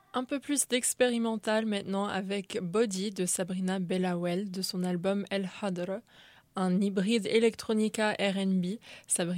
Un peu plus d'expérimental maintenant avec Body de Sabrina Bellawel de son album El Hadr, un hybride electronica R&B. Sabrina